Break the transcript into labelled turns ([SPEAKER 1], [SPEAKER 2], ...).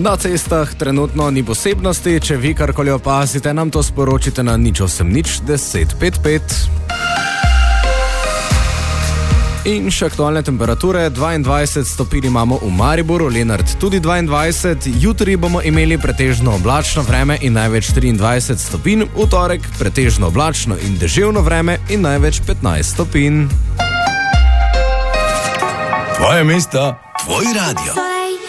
[SPEAKER 1] Na cestah trenutno ni posebnosti, če vi karkoli opazite, nam to sporočite na 080 1055. In še aktualne temperature, 22 stopinj imamo v Mariboru, Lenart tudi 22, jutri bomo imeli pretežno oblačno vreme in največ 23 stopinj, v torek pretežno oblačno in deževno vreme in največ 15 stopinj.
[SPEAKER 2] Tvoje mesto, tvoj radio.